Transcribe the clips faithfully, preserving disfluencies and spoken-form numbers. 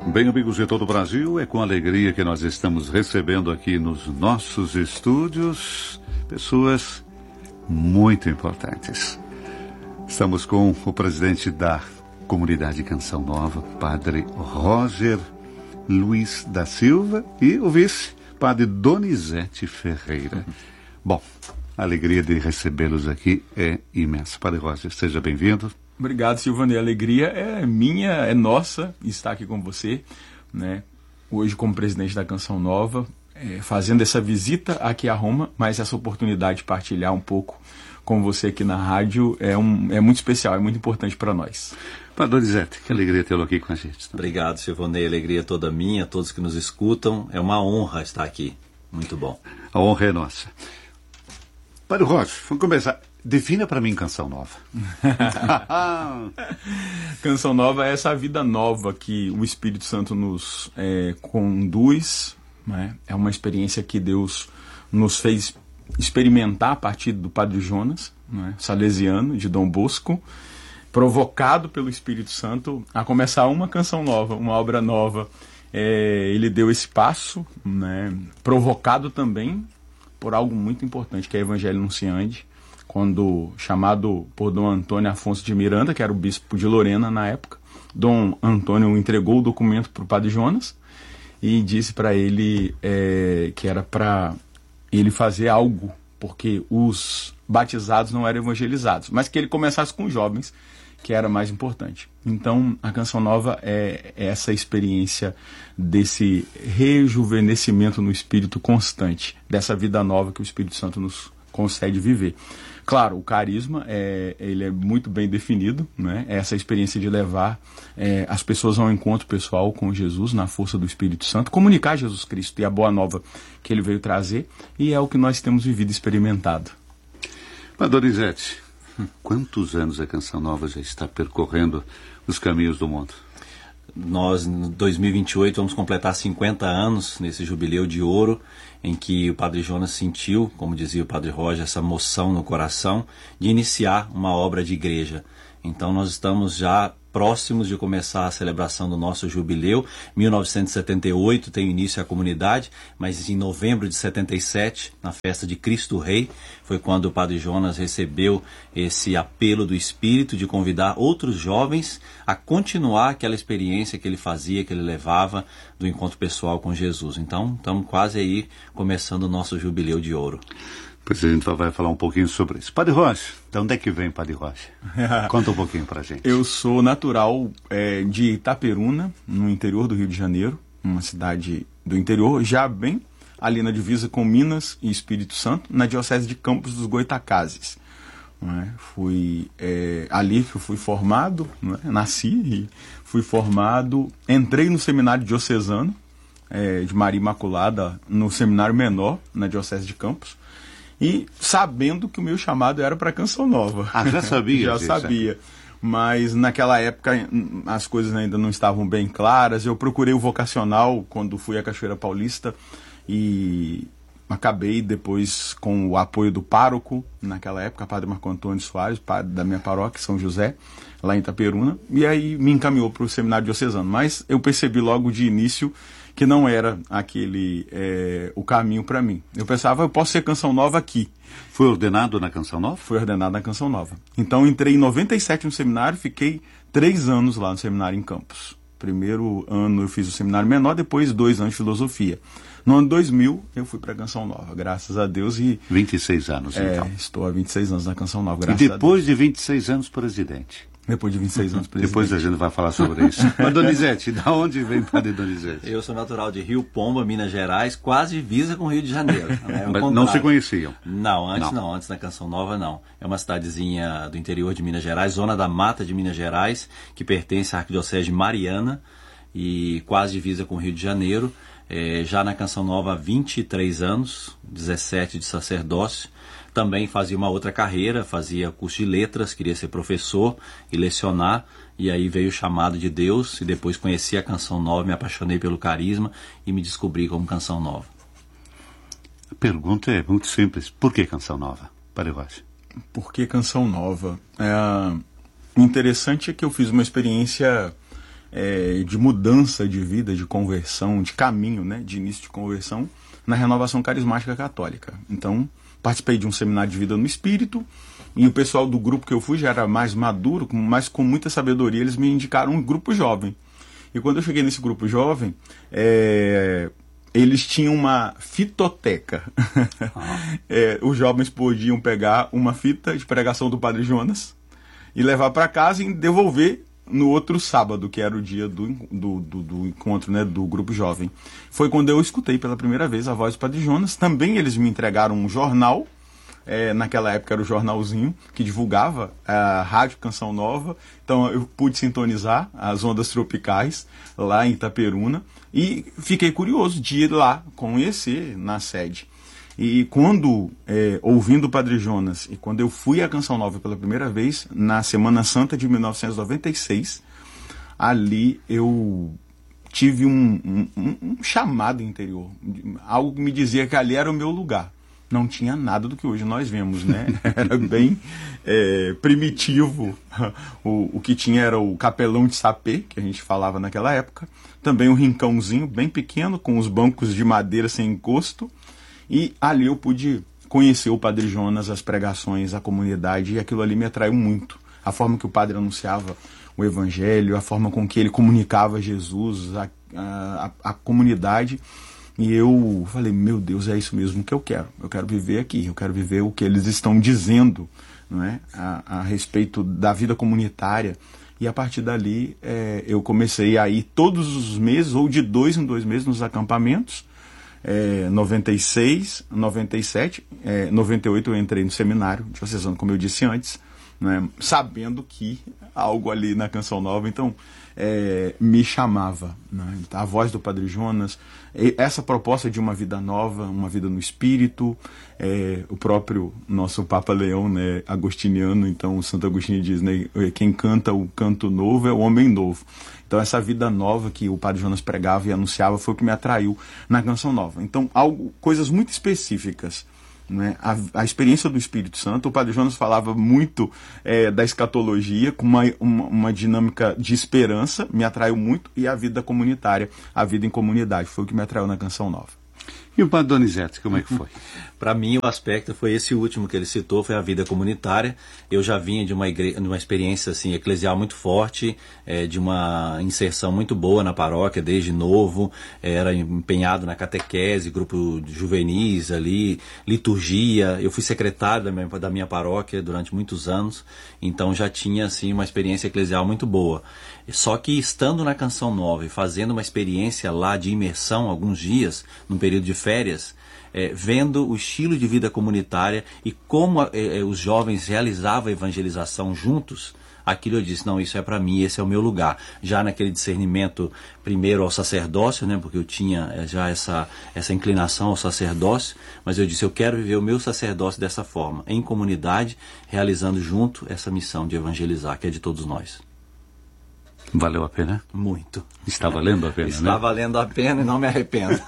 Bem, amigos de todo o Brasil, é com alegria que nós estamos recebendo aqui nos nossos estúdios pessoas muito importantes. Estamos com o presidente da Comunidade Canção Nova, Padre Roger Luiz da Silva, e o vice, Padre Donizete Ferreira. Bom, a alegria de recebê-los aqui é imensa. Padre Roger, seja bem-vindo. Obrigado, Silvanei. A alegria é minha, é nossa estar aqui com você, né? Hoje como presidente da Canção Nova, é, fazendo essa visita aqui a Roma, mas essa oportunidade de partilhar um pouco com você aqui na rádio é, um, é muito especial, é muito importante para nós. Padre Donizete, que alegria tê-lo aqui com a gente. Tá? Obrigado, Silvanei. Alegria toda minha, todos que nos escutam. É uma honra estar aqui. Muito bom. A honra é nossa. Padre Roger, vamos começar. Defina para mim Canção Nova. Canção Nova é essa vida nova que o Espírito Santo nos é, conduz, né? É uma experiência que Deus nos fez experimentar a partir do Padre Jonas, né? Salesiano, de Dom Bosco, provocado pelo Espírito Santo a começar uma canção nova, uma obra nova. É, ele deu esse passo, né? Provocado também por algo muito importante, que é o Evangelho Anunciante, quando chamado por Dom Antônio Afonso de Miranda, que era o bispo de Lorena na época, Dom Antônio entregou o documento para o Padre Jonas e disse para ele é, que era para ele fazer algo, porque os batizados não eram evangelizados, mas que ele começasse com os jovens, que era mais importante. Então, a Canção Nova é essa experiência desse rejuvenescimento no espírito constante, dessa vida nova que o Espírito Santo nos concede viver. Claro, o carisma é, ele é muito bem definido, né? É essa experiência de levar é, as pessoas ao encontro pessoal com Jesus na força do Espírito Santo, comunicar Jesus Cristo e a boa nova que ele veio trazer, e é o que nós temos vivido e experimentado. Padre Donizete, quantos anos a Canção Nova já está percorrendo os caminhos do mundo? Nós, em dois mil e vinte e oito, vamos completar cinquenta anos nesse jubileu de ouro, em que o Padre Jonas sentiu, como dizia o Padre Roger, essa moção no coração de iniciar uma obra de igreja. Então nós estamos já próximos de começar a celebração do nosso jubileu. mil novecentos e setenta e oito tem início a comunidade, mas em novembro de setenta e sete, na festa de Cristo Rei, foi quando o Padre Jonas recebeu esse apelo do Espírito de convidar outros jovens a continuar aquela experiência que ele fazia, que ele levava do encontro pessoal com Jesus. Então estamos quase aí começando o nosso jubileu de ouro. Pois a gente vai falar um pouquinho sobre isso. Padre Roger, de onde é que vem Padre Roger? Conta um pouquinho pra gente. Eu sou natural é, de Itaperuna, no interior do Rio de Janeiro, uma cidade do interior, já bem ali na divisa com Minas e Espírito Santo, na diocese de Campos dos Goitacazes. Não é? Fui é, ali que eu fui formado, não é? Nasci e fui formado, entrei no seminário diocesano é, de Maria Imaculada, no seminário menor, na diocese de Campos, e sabendo que o meu chamado era para Canção Nova. Ah, já sabia? Já sabia. Mas naquela época as coisas ainda não estavam bem claras. Eu procurei o vocacional quando fui à Cachoeira Paulista e acabei depois com o apoio do pároco, naquela época, Padre Marco Antônio Soares, padre da minha paróquia, São José, lá em Itaperuna, e aí me encaminhou para o seminário diocesano. Mas eu percebi logo de início que não era aquele é, o caminho para mim. Eu pensava, eu posso ser Canção Nova aqui. Foi ordenado na Canção Nova? Fui ordenado na Canção Nova. Então entrei em noventa e sete no seminário, fiquei três anos lá no seminário em Campos. Primeiro ano eu fiz o seminário menor, depois dois anos de filosofia. No ano dois mil eu fui para a Canção Nova, graças a Deus. E vinte e seis anos, é, então. Estou há vinte e seis anos na Canção Nova, graças a Deus. E depois de vinte e seis anos, presidente. Depois de vinte e seis anos, presidente. Depois a gente vai falar sobre isso. Mas Donizete, da onde vem Padre Donizete? Eu sou natural de Rio Pomba, Minas Gerais, quase divisa com o Rio de Janeiro. Né? Mas não se conheciam? Não, antes não. não, antes da Canção Nova não. É uma cidadezinha do interior de Minas Gerais, zona da Mata de Minas Gerais, que pertence à Arquidiocese de Mariana e quase divisa com o Rio de Janeiro. É, já na Canção Nova há vinte e três anos, dezessete de sacerdócio. Também fazia uma outra carreira, fazia curso de letras, queria ser professor e lecionar, e aí veio o chamado de Deus, e depois conheci a Canção Nova, me apaixonei pelo carisma e me descobri como Canção Nova. A pergunta é muito simples, por que Canção Nova, Padre Roger? Por que Canção Nova? É, o interessante é que eu fiz uma experiência é, de mudança de vida, de conversão, de caminho, né, de início de conversão, na Renovação Carismática Católica. Então, participei de um seminário de vida no Espírito, e o pessoal do grupo que eu fui já era mais maduro, mas com muita sabedoria, eles me indicaram um grupo jovem. E quando eu cheguei nesse grupo jovem, é, eles tinham uma fitoteca. Ah. é, os jovens podiam pegar uma fita de pregação do Padre Jonas e levar para casa e devolver no outro sábado, que era o dia do, do, do, do encontro, né, do grupo jovem. Foi quando eu escutei pela primeira vez a voz do Padre Jonas. Também eles me entregaram um jornal. É, naquela época era o jornalzinho que divulgava a Rádio Canção Nova. Então eu pude sintonizar as ondas tropicais lá em Itaperuna e fiquei curioso de ir lá conhecer na sede. E quando, é, ouvindo o Padre Jonas, e quando eu fui à Canção Nova pela primeira vez, na Semana Santa de mil novecentos e noventa e seis, ali eu tive um, um, um chamado interior, algo que me dizia que ali era o meu lugar. Não tinha nada do que hoje nós vemos, né? Era bem é, primitivo. O, o que tinha era o capelão de sapê, que a gente falava naquela época. Também um rincãozinho bem pequeno, com os bancos de madeira sem encosto. E ali eu pude conhecer o Padre Jonas, as pregações, a comunidade, e aquilo ali me atraiu muito. A forma que o padre anunciava o Evangelho, a forma com que ele comunicava Jesus, a, a, a comunidade. E eu falei, meu Deus, é isso mesmo que eu quero. Eu quero viver aqui, eu quero viver o que eles estão dizendo, não é? a, a respeito da vida comunitária. E a partir dali é, eu comecei a ir todos os meses, ou de dois em dois meses, nos acampamentos. É, noventa e seis, noventa e sete, é, noventa e oito eu entrei no seminário diocesano, como eu disse antes, né, sabendo que algo ali na Canção Nova, então, é, me chamava, né, a voz do Padre Jonas, essa proposta de uma vida nova, uma vida no Espírito, é, o próprio nosso Papa Leão, né, agostiniano, então o Santo Agostinho diz, né, quem canta o canto novo é o homem novo. Então essa vida nova que o Padre Jonas pregava e anunciava foi o que me atraiu na Canção Nova. Então, algo, coisas muito específicas, né? A, a experiência do Espírito Santo, o Padre Jonas falava muito é, da escatologia, com uma, uma, uma dinâmica de esperança, me atraiu muito, e a vida comunitária, a vida em comunidade, foi o que me atraiu na Canção Nova. E o Padre Donizete, como é que foi? Para mim, o aspecto foi esse último que ele citou, foi a vida comunitária. Eu já vinha de uma, igre... de uma experiência assim, eclesial muito forte, é, de uma inserção muito boa na paróquia, desde novo. Era empenhado na catequese, grupo de juvenis ali, liturgia. Eu fui secretário da minha, da minha paróquia durante muitos anos, então já tinha assim, uma experiência eclesial muito boa. Só que estando na Canção Nova e fazendo uma experiência lá de imersão alguns dias, num período de férias, é, vendo o estilo de vida comunitária e como é, os jovens realizavam a evangelização juntos, aquilo eu disse, não, isso é para mim, esse é o meu lugar. Já naquele discernimento primeiro ao sacerdócio, né, porque eu tinha já essa, essa inclinação ao sacerdócio, mas eu disse, eu quero viver o meu sacerdócio dessa forma, em comunidade, realizando junto essa missão de evangelizar, que é de todos nós. Valeu a pena? Muito. Está valendo a pena, Está né? Está valendo a pena e não me arrependo.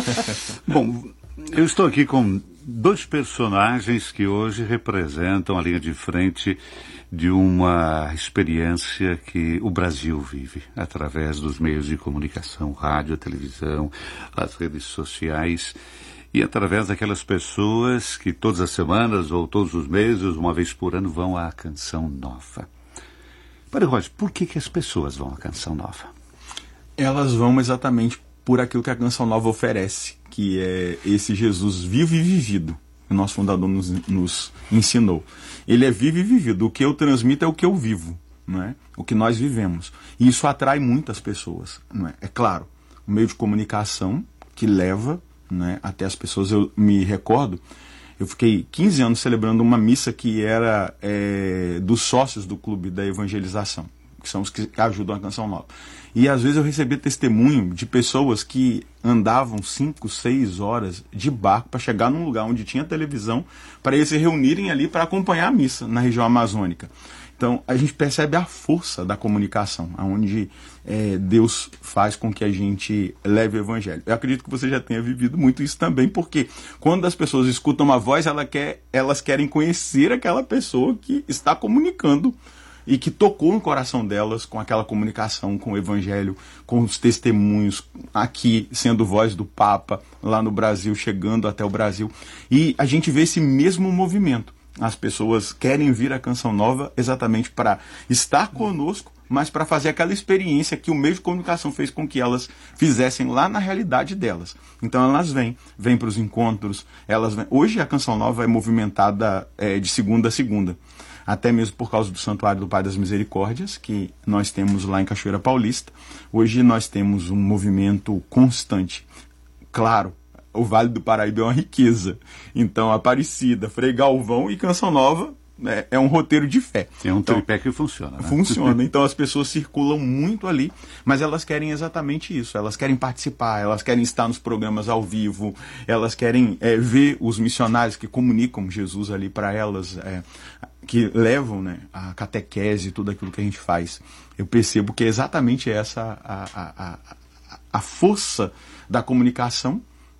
Bom, eu estou aqui com dois personagens que hoje representam a linha de frente de uma experiência que o Brasil vive através dos meios de comunicação, rádio, televisão, as redes sociais, e através daquelas pessoas que todas as semanas ou todos os meses, uma vez por ano, vão à Canção Nova. Padre Roger, por que, que as pessoas vão à Canção Nova? Elas vão exatamente por aquilo que a Canção Nova oferece, que é esse Jesus vivo e vivido, que o nosso fundador nos, nos ensinou. Ele é vivo e vivido. O que eu transmito é o que eu vivo, não é? O que nós vivemos. E isso atrai muitas pessoas, não é? É claro, o meio de comunicação que leva, não é, até as pessoas. Eu me recordo, eu fiquei quinze anos celebrando uma missa que era é, dos sócios do Clube da Evangelização, que são os que ajudam a Canção Nova. E às vezes eu recebia testemunho de pessoas que andavam cinco, seis horas de barco para chegar num lugar onde tinha televisão, para eles se reunirem ali para acompanhar a missa na região amazônica. Então a gente percebe a força da comunicação, onde é, Deus faz com que a gente leve o Evangelho. Eu acredito que você já tenha vivido muito isso também, porque quando as pessoas escutam uma voz, ela quer, elas querem conhecer aquela pessoa que está comunicando e que tocou no coração delas com aquela comunicação com o Evangelho, com os testemunhos aqui, sendo voz do Papa, lá no Brasil, chegando até o Brasil. E a gente vê esse mesmo movimento. As pessoas querem vir à Canção Nova exatamente para estar conosco, mas para fazer aquela experiência que o meio de comunicação fez com que elas fizessem lá na realidade delas. Então elas vêm, vêm para os encontros, elas vêm. Hoje a Canção Nova é movimentada é, de segunda a segunda, até mesmo por causa do Santuário do Pai das Misericórdias, que nós temos lá em Cachoeira Paulista. Hoje nós temos um movimento constante. Claro, o Vale do Paraíba é uma riqueza. Então Aparecida, Frei Galvão e Canção Nova É, é um roteiro de fé. É um então, tripé que funciona. Né? Funciona. Então as pessoas circulam muito ali, mas elas querem exatamente isso. Elas querem participar, elas querem estar nos programas ao vivo, elas querem é, ver os missionários que comunicam Jesus ali para elas, é, que levam, né, a catequese, tudo aquilo que a gente faz. Eu percebo que é exatamente essa a, a, a, a força da comunicação.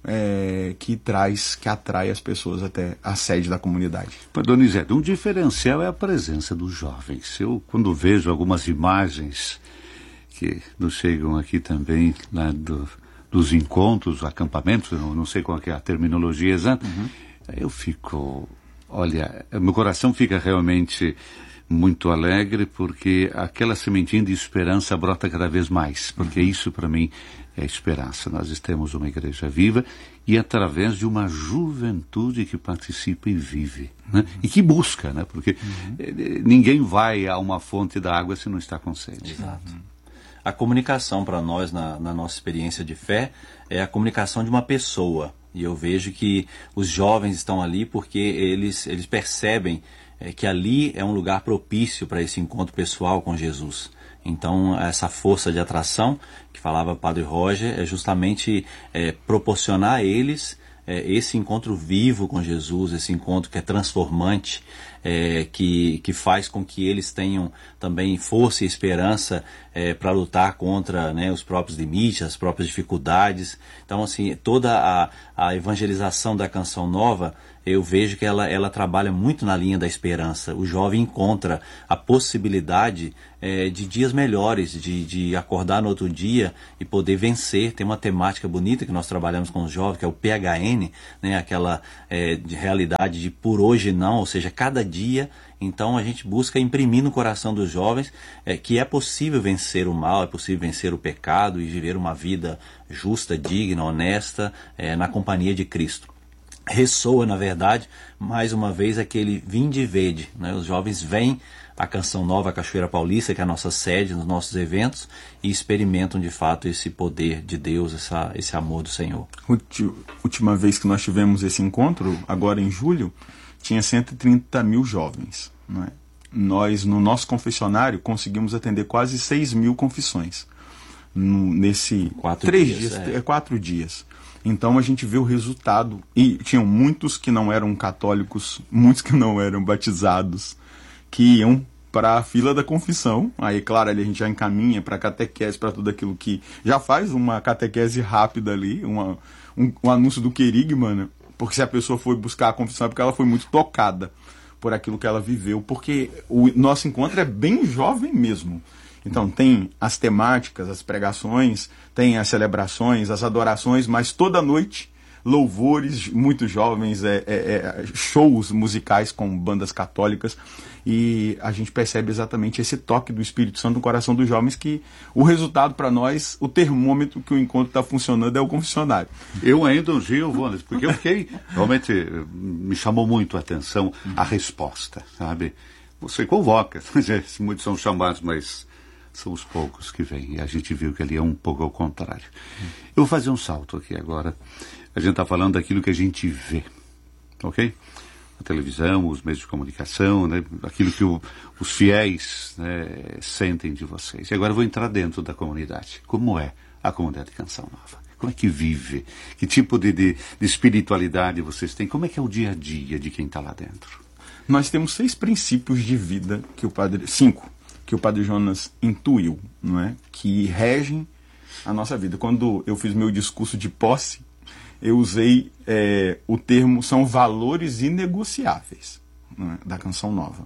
É, que traz, que atrai as pessoas até a sede da comunidade. Donizete, um diferencial é a presença dos jovens. Eu, quando vejo algumas imagens que nos chegam aqui também, lá do, dos encontros, acampamentos, não, não sei qual que é a terminologia exata, uhum. eu fico, olha, meu coração fica realmente muito alegre, porque aquela sementinha de esperança brota cada vez mais, porque uhum. isso para mim é esperança. Nós temos uma igreja viva e através de uma juventude que participa e vive, né? Uhum. E que busca, né? Porque uhum. ninguém vai a uma fonte da água se não está com sede. Exato. Uhum. A comunicação para nós, na, na nossa experiência de fé, é a comunicação de uma pessoa. E eu vejo que os jovens estão ali porque eles, eles percebem é, que ali é um lugar propício para esse encontro pessoal com Jesus. Então, essa força de atração que falava o Padre Roger é justamente é, proporcionar a eles é, esse encontro vivo com Jesus, esse encontro que é transformante, é, que, que faz com que eles tenham também força e esperança é, para lutar contra, né, os próprios limites, as próprias dificuldades. Então, assim, toda a, a evangelização da Canção Nova, eu vejo que ela, ela trabalha muito na linha da esperança. O jovem encontra a possibilidade é, de dias melhores, de, de acordar no outro dia e poder vencer. Tem uma temática bonita que nós trabalhamos com os jovens, que é o P H N, né, aquela é, de realidade de por hoje não, ou seja, cada dia. Então a gente busca imprimir no coração dos jovens é, que é possível vencer o mal, é possível vencer o pecado e viver uma vida justa, digna, honesta, é, na companhia de Cristo. Ressoa, na verdade, mais uma vez aquele vinde e vede, né? Os jovens vêm à Canção Nova, a Cachoeira Paulista, que é a nossa sede nos nossos eventos, e experimentam de fato esse poder de Deus, essa, esse amor do Senhor. Última vez que nós tivemos esse encontro, agora em julho, tinha cento e trinta mil jovens, não é? Nós, no nosso confessionário, conseguimos atender quase seis mil confissões no, nesse quatro três dias, dias, é. é, quatro dias. Então a gente vê o resultado, e tinham muitos que não eram católicos, muitos que não eram batizados, que iam para a fila da confissão. Aí, claro, ali a gente já encaminha para a catequese, para tudo aquilo que já faz uma catequese rápida ali, uma, um, um anúncio do querigma, né? Porque se a pessoa foi buscar a confissão é porque ela foi muito tocada por aquilo que ela viveu, porque o nosso encontro é bem jovem mesmo. Então tem as temáticas, as pregações, tem as celebrações, as adorações, mas toda noite louvores, muito jovens, é, é, é, shows musicais com bandas católicas, e a gente percebe exatamente esse toque do Espírito Santo no coração dos jovens, que o resultado para nós, o termômetro que o encontro está funcionando é o confessionário. Eu ainda um dia, Vones, porque eu fiquei, realmente me chamou muito a atenção a resposta, sabe? Você convoca, muitos são chamados, mas são os poucos que vêm, e a gente viu que ali é um pouco ao contrário. Eu vou fazer um salto aqui agora. A gente está falando daquilo que a gente vê, ok? A televisão, os meios de comunicação, né? Aquilo que o, os fiéis, né, sentem de vocês. E agora eu vou entrar dentro da comunidade. Como é a comunidade de Canção Nova? Como é que vive? Que tipo de, de, de espiritualidade vocês têm? Como é que é o dia a dia de quem está lá dentro? Nós temos seis princípios de vida que o padre... Cinco, que o padre Jonas intuiu, não é? Que regem a nossa vida. Quando eu fiz meu discurso de posse, eu usei é, o termo, são valores inegociáveis, não é? Da Canção Nova.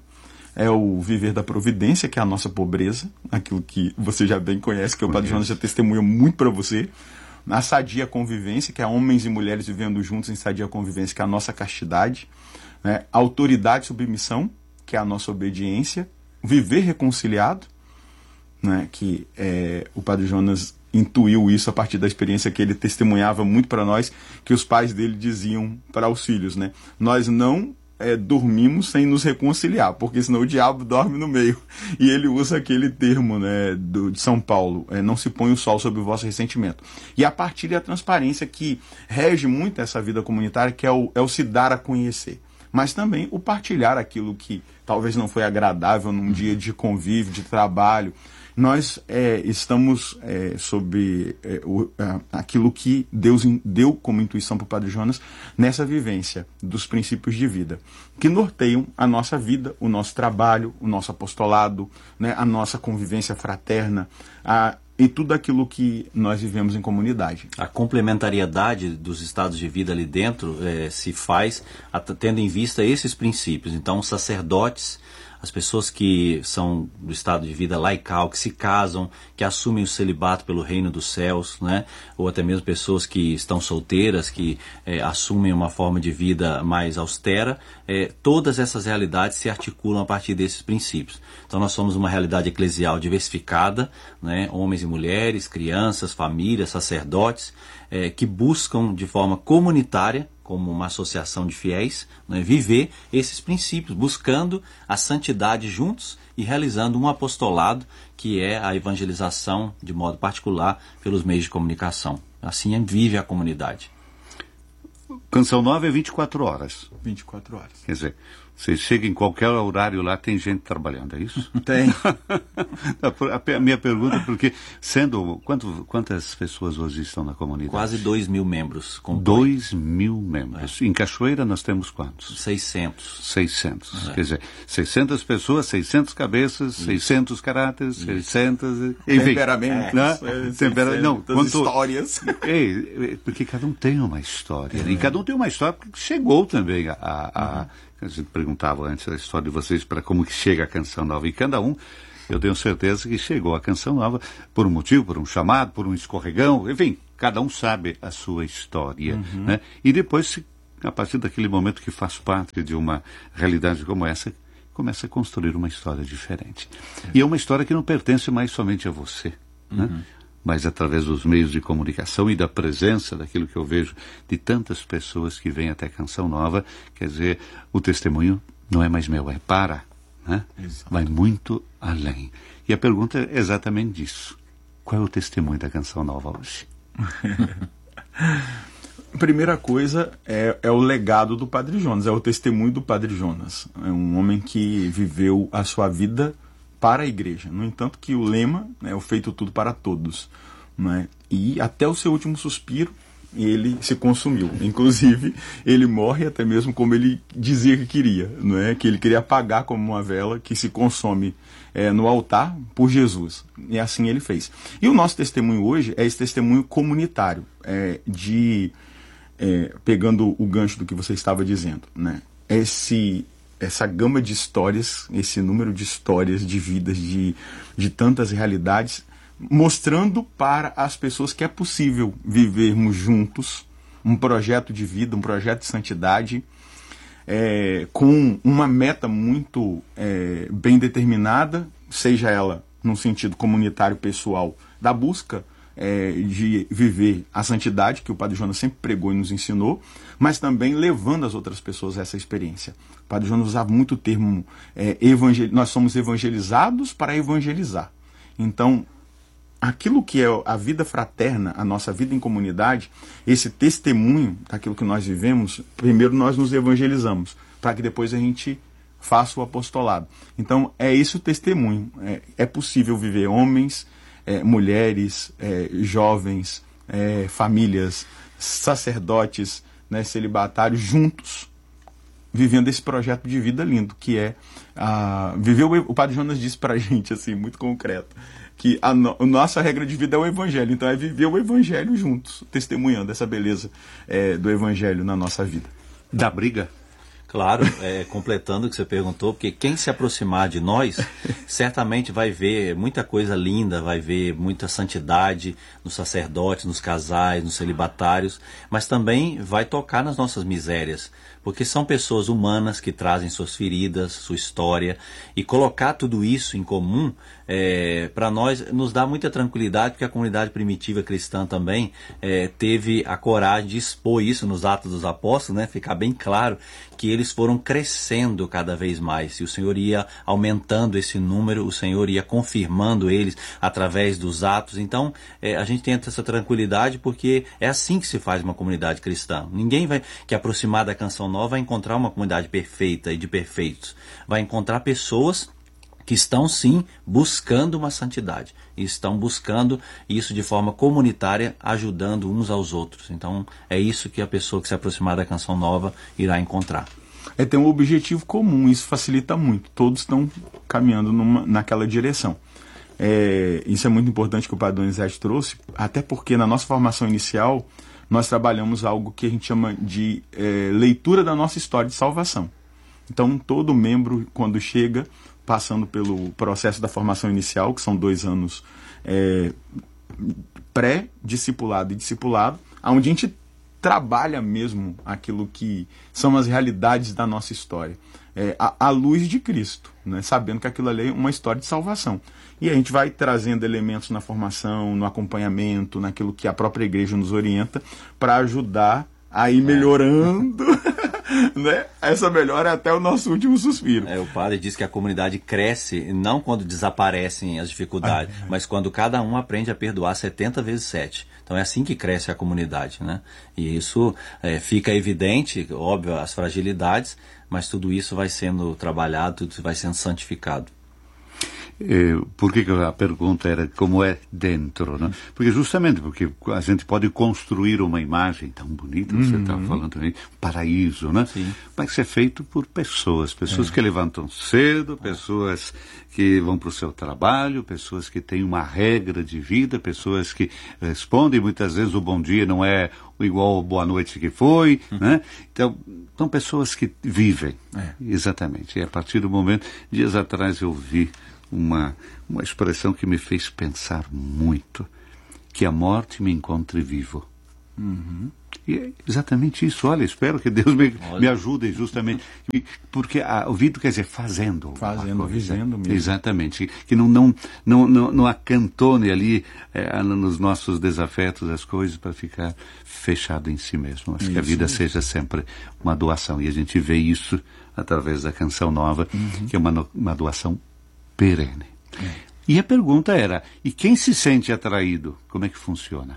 é o viver da providência, que é a nossa pobreza, aquilo que você já bem conhece, que o Padre Jonas já testemunha muito para você. A sadia convivência, que é homens e mulheres vivendo juntos em sadia convivência, que é a nossa castidade. Né? Autoridade e submissão, que é a nossa obediência. Viver reconciliado, né? Que é, o Padre Jonas intuiu isso a partir da experiência que ele testemunhava muito para nós, que os pais dele diziam para os filhos, né? Nós não é, dormimos sem nos reconciliar, porque senão o diabo dorme no meio. E ele usa aquele termo, né, do, de São Paulo, é, não se põe o sol sobre o vosso ressentimento. E a partilha e a transparência que rege muito essa vida comunitária, que é o, é o se dar a conhecer. Mas também o partilhar aquilo que talvez não foi agradável num dia de convívio, de trabalho. Nós é, estamos é, sob é, o, é, aquilo que Deus deu como intuição para o Padre Jonas nessa vivência dos princípios de vida, que norteiam a nossa vida, o nosso trabalho, o nosso apostolado, né, a nossa convivência fraterna, a, e tudo aquilo que nós vivemos em comunidade. A complementariedade dos estados de vida ali dentro é, se faz tendo em vista esses princípios. Então, os sacerdotes, as pessoas que são do estado de vida laical, que se casam, que assumem o celibato pelo reino dos céus, né? Ou até mesmo pessoas que estão solteiras, que é, assumem uma forma de vida mais austera, é, todas essas realidades se articulam a partir desses princípios. Então nós somos uma realidade eclesial diversificada, né? Homens e mulheres, crianças, famílias, sacerdotes, é, que buscam de forma comunitária, como uma associação de fiéis, né, viver esses princípios, buscando a santidade juntos e realizando um apostolado, que é a evangelização, de modo particular, pelos meios de comunicação. Assim vive a comunidade. Canção Nova é vinte e quatro horas. vinte e quatro horas. Quer dizer, você chega em qualquer horário lá, tem gente trabalhando, é isso? Tem. A minha pergunta é porque, sendo, quanto, quantas pessoas hoje estão na comunidade? Quase dois mil membros. Compõem. Dois mil membros. É. Em Cachoeira nós temos quantos? seiscentos. seiscentos. É. Quer dizer, seiscentas pessoas, seiscentas cabeças, isso. seiscentos caráteres, isso. seiscentas... Enfim. Temperamentos. Né? É, Tempera... Não, quanto... histórias. É, porque cada um tem uma história. É. E cada um tem uma história porque chegou também a... a, a a gente perguntava antes a história de vocês para como que chega a Canção Nova. E cada um, eu tenho certeza que chegou a Canção Nova por um motivo, por um chamado, por um escorregão. Enfim, cada um sabe a sua história. Uhum. Né? E depois, a partir daquele momento que faz parte de uma realidade como essa, começa a construir uma história diferente. É. E é uma história que não pertence mais somente a você. Uhum. Né? Mas através dos meios de comunicação e da presença daquilo que eu vejo de tantas pessoas que vêm até Canção Nova, quer dizer, o testemunho não é mais meu, é para, né? Vai muito além. E a pergunta é exatamente isso. Qual é o testemunho da Canção Nova hoje? Primeira coisa é, é o legado do Padre Jonas, é o testemunho do Padre Jonas. É um homem que viveu a sua vida para a igreja. No entanto, que o lema é o feito tudo para todos. Né? E até o seu último suspiro, ele se consumiu. Inclusive, ele morre até mesmo como ele dizia que queria. Não é? Que ele queria apagar como uma vela que se consome é, no altar por Jesus. E assim ele fez. E o nosso testemunho hoje é esse testemunho comunitário, é, de, é, pegando o gancho do que você estava dizendo, né? Esse... essa gama de histórias, esse número de histórias, de vidas, de, de tantas realidades, mostrando para as pessoas que é possível vivermos juntos um projeto de vida, um projeto de santidade, é, com uma meta muito é, bem determinada, seja ela num sentido comunitário pessoal, da busca É, de viver a santidade que o Padre Jonas sempre pregou e nos ensinou, mas também levando as outras pessoas a essa experiência. O Padre Jonas usava muito o termo é, evangel... nós somos evangelizados para evangelizar. Então, aquilo que é a vida fraterna, a nossa vida em comunidade, esse testemunho daquilo que nós vivemos, primeiro nós nos evangelizamos, para que depois a gente faça o apostolado. Então, é esse o testemunho. É, é possível viver homens, É, mulheres, é, jovens, é, famílias, sacerdotes, né, celibatários, juntos, vivendo esse projeto de vida lindo, que é a, viver o, o Padre Jonas disse pra gente, assim, muito concreto, que a, no, a nossa regra de vida é o Evangelho, então é viver o Evangelho juntos, testemunhando essa beleza é, do Evangelho na nossa vida. Da briga? Claro, é, completando o que você perguntou, porque quem se aproximar de nós, certamente vai ver muita coisa linda, vai ver muita santidade nos sacerdotes, nos casais, nos celibatários, mas também vai tocar nas nossas misérias, porque são pessoas humanas que trazem suas feridas, sua história, e colocar tudo isso em comum, é, para nós, nos dá muita tranquilidade, porque a comunidade primitiva cristã também é, teve a coragem de expor isso nos Atos dos Apóstolos, né, ficar bem claro que eles foram crescendo cada vez mais, e o Senhor ia aumentando esse número, o Senhor ia confirmando eles através dos atos. Então, é, a gente tem essa tranquilidade, porque é assim que se faz uma comunidade cristã. Ninguém vai que aproximar da Canção Nova vai encontrar uma comunidade perfeita e de perfeitos. Vai encontrar pessoas que estão sim buscando uma santidade, e estão buscando isso de forma comunitária, ajudando uns aos outros. Então é isso que a pessoa que se aproximar da Canção Nova irá encontrar. É ter um objetivo comum, isso facilita muito, todos estão caminhando numa, naquela direção. É, isso é muito importante que o Padre Donizete trouxe, até porque na nossa formação inicial nós trabalhamos algo que a gente chama de é, leitura da nossa história de salvação. Então todo membro, quando chega, passando pelo processo da formação inicial, que são dois anos é, pré-discipulado e discipulado, onde a gente trabalha mesmo aquilo que são as realidades da nossa história, é, à, à luz de Cristo, né? Sabendo que aquilo ali é uma história de salvação. E a gente vai trazendo elementos na formação, no acompanhamento, naquilo que a própria igreja nos orienta, para ajudar a ir melhorando... né? Essa melhora é até o nosso último suspiro. É, o padre diz que a comunidade cresce não quando desaparecem as dificuldades, ah, é. mas quando cada um aprende a perdoar setenta vezes sete. Então é assim que cresce a comunidade, né? E isso é, fica evidente, óbvio, as fragilidades, mas tudo isso vai sendo trabalhado, tudo isso vai sendo santificado. Eh, por que a pergunta era como é dentro, né? Porque justamente porque a gente pode construir uma imagem tão bonita, você está uhum. falando também, um paraíso, né? Sim. Mas é feito por pessoas, pessoas é. que levantam cedo, pessoas que vão para o seu trabalho, pessoas que têm uma regra de vida, pessoas que respondem, muitas vezes o bom dia não é igual ao boa noite que foi, uhum. né? Então, são pessoas que vivem, é. exatamente. E a partir do momento, dias atrás eu vi Uma, uma expressão que me fez pensar muito, que a morte me encontre vivo. Uhum. E é exatamente isso. Olha, espero que Deus me, me ajude justamente, porque a, o vídeo quer dizer fazendo. Fazendo, vivendo mesmo. Exatamente, que não, não, não, não, não acantone ali é, nos nossos desafetos as coisas para ficar fechado em si mesmo. Acho isso, que a vida isso. seja sempre uma doação, e a gente vê isso através da Canção Nova, uhum. que é uma, uma doação perene. É. E a pergunta era, e quem se sente atraído, como é que funciona?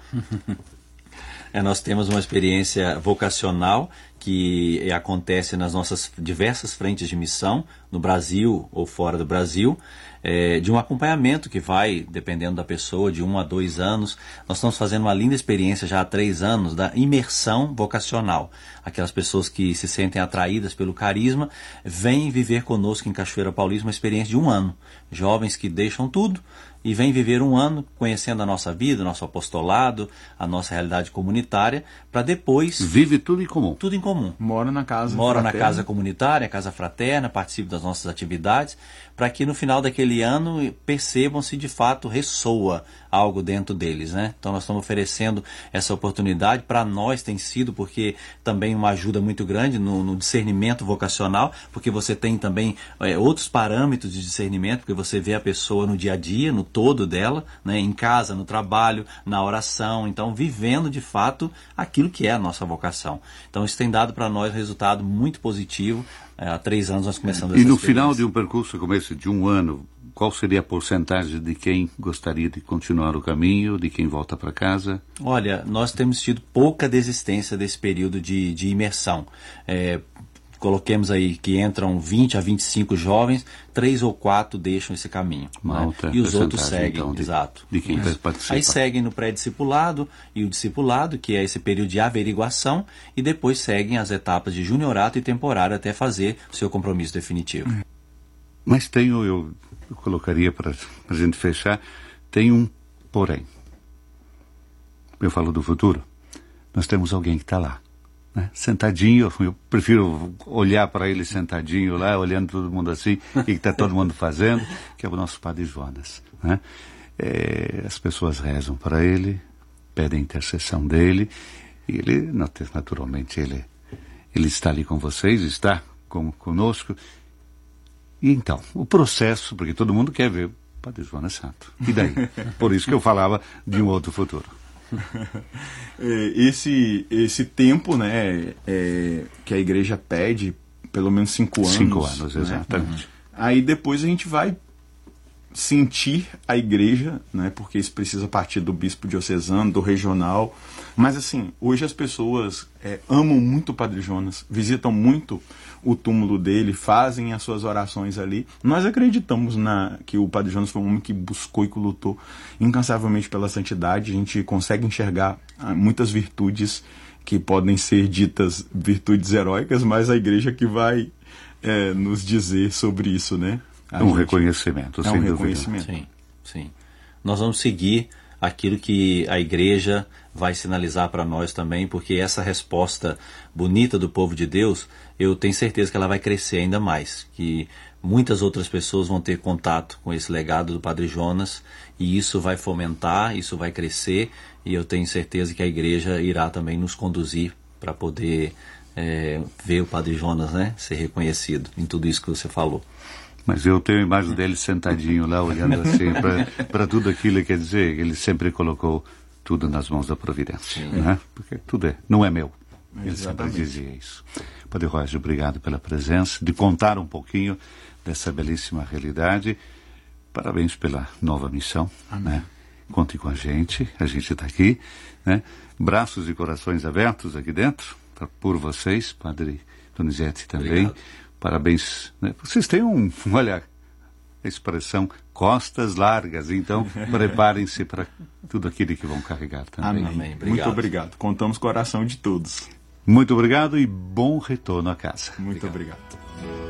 É, nós temos uma experiência vocacional que acontece nas nossas diversas frentes de missão, no Brasil ou fora do Brasil, é, de um acompanhamento que vai, dependendo da pessoa, de um a dois anos. Nós estamos fazendo uma linda experiência já há três anos da imersão vocacional. Aquelas pessoas que se sentem atraídas pelo carisma vêm viver conosco em Cachoeira Paulista uma experiência de um ano. Jovens que deixam tudo e vêm viver um ano conhecendo a nossa vida, nosso apostolado, a nossa realidade comunitária, para depois... Vive tudo em comum. Tudo em comum. Mora na casa Mora fraterna. na casa comunitária, casa fraterna, participa das nossas atividades, para que no final daquele ano percebam se de fato ressoa algo dentro deles, né? Então nós estamos oferecendo essa oportunidade, para nós tem sido, porque também uma ajuda muito grande no, no discernimento vocacional, porque você tem também é, outros parâmetros de discernimento, porque você vê a pessoa no dia a dia, no todo dela, né? Em casa, no trabalho, na oração, então vivendo de fato aquilo que é a nossa vocação. Então isso tem dado para nós um resultado muito positivo. É, há três anos nós começamos essa E no final de um percurso como esse, de um ano, qual seria a porcentagem de quem gostaria de continuar o caminho, de quem volta para casa? Olha, nós temos tido pouca desistência desse período de, de imersão. É, coloquemos aí que entram vinte a vinte e cinco jovens, três ou quatro deixam esse caminho. Né? E os outros seguem, então, de, exato. De quem participa. Aí seguem no pré-discipulado e o discipulado, que é esse período de averiguação, e depois seguem as etapas de juniorato e temporário até fazer o seu compromisso definitivo. Mas tenho, eu, eu colocaria para a gente fechar, tem um porém. Eu falo do futuro. Nós temos alguém que está lá. né? Sentadinho, eu prefiro olhar para ele sentadinho lá, olhando todo mundo assim, o que está todo mundo fazendo, que é o nosso Padre Jonas, né? É, as pessoas rezam para ele, pedem a intercessão dele, e ele, naturalmente, ele, ele está ali com vocês, está com, conosco. E então, o processo, porque todo mundo quer ver o Padre Jonas Santo. E daí? Por isso que eu falava de um outro futuro. Esse, esse tempo, né, é, que a igreja pede, pelo menos cinco anos. Cinco anos, né? exatamente. Aí depois a gente vai sentir a igreja, né, porque isso precisa partir do bispo diocesano, do regional. Mas assim, hoje as pessoas é, amam muito o Padre Jonas, visitam muito o túmulo dele, fazem as suas orações ali. Nós acreditamos na, que o Padre Jonas foi um homem que buscou e que lutou incansavelmente pela santidade. A gente consegue enxergar ah, muitas virtudes que podem ser ditas virtudes heróicas, mas a igreja que vai é, nos dizer sobre isso, né? É um gente, reconhecimento, é sem um dúvida. reconhecimento. Sim, sim. Nós vamos seguir aquilo que a igreja vai sinalizar para nós também, porque essa resposta bonita do povo de Deus, eu tenho certeza que ela vai crescer ainda mais, que muitas outras pessoas vão ter contato com esse legado do Padre Jonas, e isso vai fomentar, isso vai crescer, e eu tenho certeza que a igreja irá também nos conduzir para poder é, ver o Padre Jonas, né, ser reconhecido em tudo isso que você falou. Mas eu tenho a imagem dele sentadinho lá, olhando assim para tudo aquilo, quer dizer, ele sempre colocou tudo nas mãos da providência, né? Porque tudo é, não é meu. Ele Exatamente. Sempre dizia isso. Padre Roger, obrigado pela presença, de contar um pouquinho dessa belíssima realidade. Parabéns pela nova missão, né? Conte com a gente, a gente está aqui, né? Braços e corações abertos aqui dentro, pra, por vocês, Padre Donizete também. Obrigado. Parabéns, né? Vocês têm um, olha, a expressão costas largas, então preparem-se para tudo aquilo que vão carregar também. Amém. Amém. Obrigado. Muito obrigado. Contamos com a oração de todos. Muito obrigado e bom retorno à casa. Muito obrigado. obrigado.